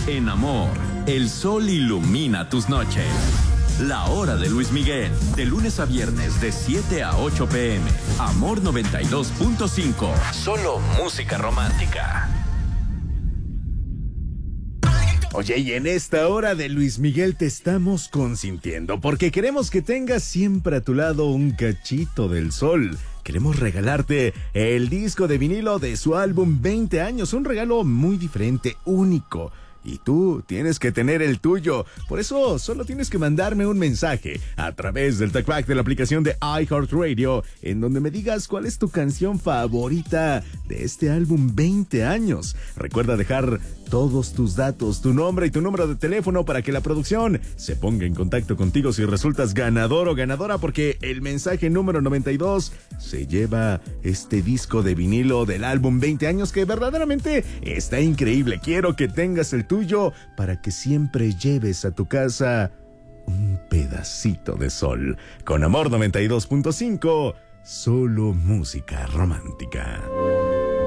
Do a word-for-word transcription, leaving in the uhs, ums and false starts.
En Amor, el sol ilumina tus noches. La hora de Luis Miguel, de lunes a viernes de siete a ocho pm. Amor noventa y dos punto cinco. Solo música romántica. Oye, y en esta hora de Luis Miguel te estamos consintiendo porque queremos que tengas siempre a tu lado un cachito del sol. Queremos regalarte el disco de vinilo de su álbum veinte años, un regalo muy diferente, único. Y tú tienes que tener el tuyo. Por eso solo tienes que mandarme un mensaje a través del TalkBack de la aplicación de iHeartRadio, en donde me digas cuál es tu canción favorita de este álbum veinte años. Recuerda dejar todos tus datos, tu nombre y tu número de teléfono para que la producción se ponga en contacto contigo si resultas ganador o ganadora, porque el mensaje número noventa y dos se lleva este disco de vinilo del álbum veinte años que verdaderamente está increíble. Quiero que tengas el tuyo para que siempre lleves a tu casa un pedacito de sol. Con Amor noventa y dos punto cinco, solo música romántica.